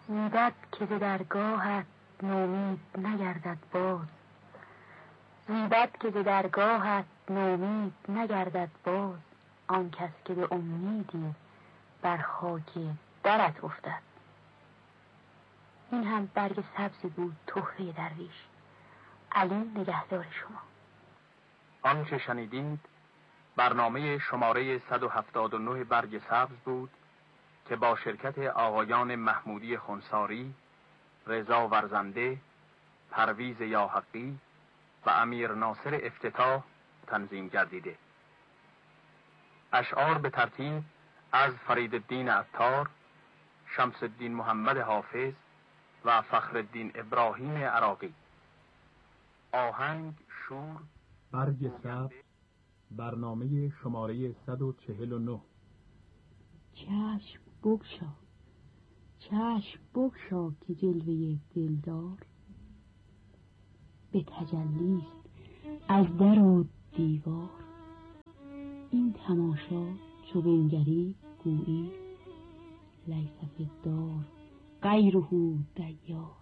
زیبد که ز درگاهت نومید نگردد باز، زیبد که ز درگاهت نومید نگردد باز، آن کس که به امیدی بر خاک درت افتد. این هم برگ سبزی بود تحفه درویش. علی نگهدار شما. آنچه شنیدید برنامه شماره 179 برگ سبز بود که با شرکت آقایان محمودی خنساری، رضا ورزنده، پرویز یاحقی و امیر ناصر افتتاح تنظیم گردیده. اشعار به ترتیب از فریدالدین عطار، شمس الدین محمد حافظ و فخرالدین ابراهیم عراقی. آهنگ شور برگ سبز، برنامه شماره 149. چشم بگشا، چشم بگشا که جلوه دلدار به تجلیست از در و دیوار. این تماشا چو بنگری گویی لیس فی الدار غیره دیار.